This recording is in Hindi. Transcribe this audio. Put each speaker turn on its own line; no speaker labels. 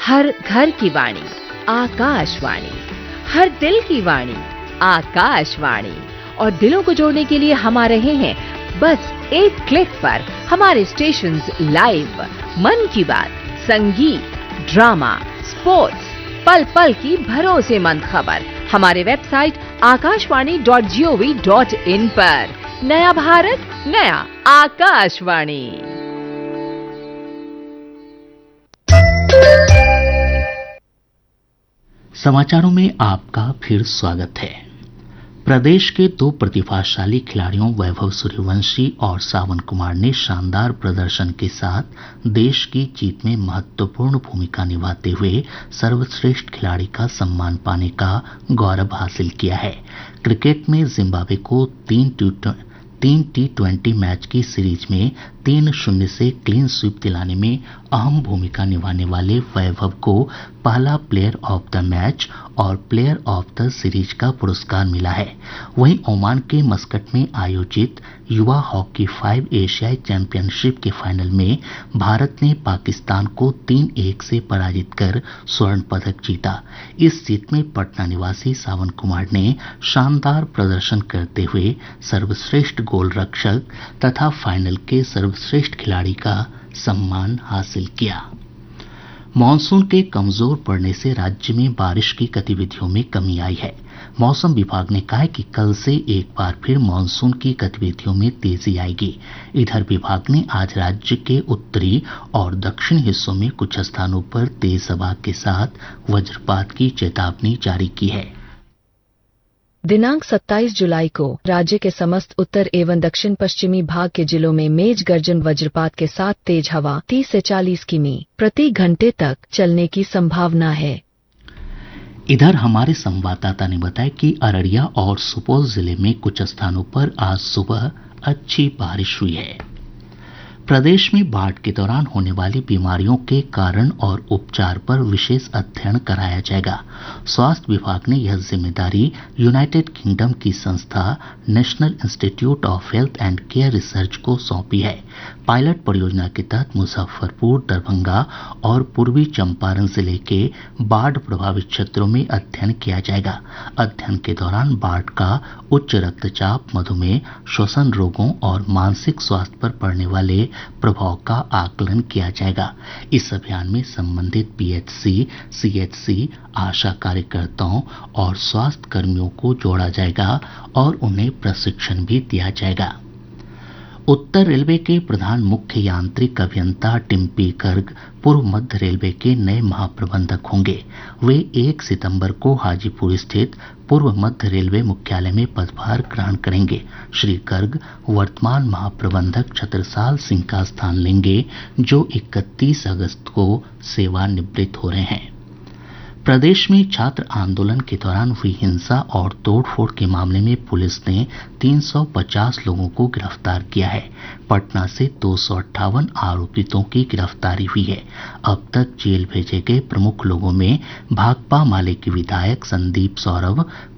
हर घर की वाणी आकाशवाणी, हर दिल की वाणी आकाशवाणी। और दिलों को जोड़ने के लिए हम आ रहे हैं बस एक क्लिक पर। हमारे स्टेशंस लाइव, मन की बात, संगीत, ड्रामा, स्पोर्ट्स, पल पल की भरोसेमंद खबर हमारे वेबसाइट akashvani.gov.in पर। नया भारत, नया आकाशवाणी।
समाचारों में आपका फिर स्वागत है। प्रदेश के दो प्रतिभाशाली खिलाड़ियों वैभव सूर्यवंशी और सावन कुमार ने शानदार प्रदर्शन के साथ देश की जीत में महत्वपूर्ण भूमिका निभाते हुए सर्वश्रेष्ठ खिलाड़ी का सम्मान पाने का गौरव हासिल किया है। क्रिकेट में जिम्बाब्वे को तीन टी20 मैच की सीरीज में 3-0 से क्लीन स्वीप दिलाने में अहम भूमिका निभाने वाले वैभव को पहला प्लेयर ऑफ द मैच और प्लेयर ऑफ द सीरीज का पुरस्कार मिला है। वहीं ओमान के मस्कट में आयोजित युवा हॉकी 5 एशियाई चैंपियनशिप के फाइनल में भारत ने पाकिस्तान को 3-1 से पराजित कर स्वर्ण पदक जीता। इस जीत में पटना निवासी सावन कुमार ने शानदार प्रदर्शन करते हुए सर्वश्रेष्ठ गोलरक्षक तथा फाइनल के सर्वश्रेष्ठ खिलाड़ी का सम्मान हासिल किया। मॉनसून के कमजोर पड़ने से राज्य में बारिश की गतिविधियों में कमी आई है। मौसम विभाग ने कहा है कि कल से एक बार फिर मॉनसून की गतिविधियों में तेजी आएगी। इधर विभाग ने आज राज्य के उत्तरी और दक्षिणी हिस्सों में कुछ स्थानों पर तेज हवा के साथ वज्रपात की चेतावनी जारी की है।
दिनांक 27 जुलाई को राज्य के समस्त उत्तर एवं दक्षिण पश्चिमी भाग के जिलों में मेघ गर्जन वज्रपात के साथ तेज हवा 30 से 40 किमी प्रति घंटे तक चलने की संभावना है।
इधर हमारे संवाददाता ने बताया कि अररिया और सुपौल जिले में कुछ स्थानों पर आज सुबह अच्छी बारिश हुई है। प्रदेश में बाढ़ के दौरान होने वाली बीमारियों के कारण और उपचार पर विशेष अध्ययन कराया जाएगा। स्वास्थ्य विभाग ने यह जिम्मेदारी यूनाइटेड किंगडम की संस्था national institute of health and care research को सौंपी है। पायलट परियोजना के तहत मुजफ्फरपुर, दरभंगा और पूर्वी चंपारण जिले के बाढ़ प्रभावित क्षेत्रों में अध्ययन किया जाएगा। अध्ययन के दौरान बाढ़ का उच्च रक्तचाप, मधुमेह, श्वसन रोगों और मानसिक स्वास्थ्य पर पड़ने वाले प्रभाव का आकलन किया जाएगा। इस अभियान में संबंधित पीएचसी, सीएचसी, आशा कार्यकर्ताओं और स्वास्थ्य कर्मियों को जोड़ा जाएगा और उन्हें प्रशिक्षण भी दिया जाएगा। उत्तर रेलवे के प्रधान मुख्य यांत्रिक अभियंता टिम्पी गर्ग पूर्व मध्य रेलवे के नए महाप्रबंधक होंगे। वे 1 सितंबर को हाजीपुर स्थित पूर्व मध्य रेलवे मुख्यालय में पदभार ग्रहण करेंगे। श्री गर्ग वर्तमान महाप्रबंधक छत्रसाल सिंह का स्थान लेंगे, जो 31 अगस्त को सेवानिवृत्त हो रहे हैं। प्रदेश में छात्र आंदोलन के दौरान हुई हिंसा और तोड़फोड़ के मामले में पुलिस ने 350 लोगों को गिरफ्तार किया है। पटना से 258 आरोपितों की गिरफ्तारी हुई है। अब तक जेल भेजे गए प्रमुख लोगों में भाकपा माले के विधायक संदीप सौरभ,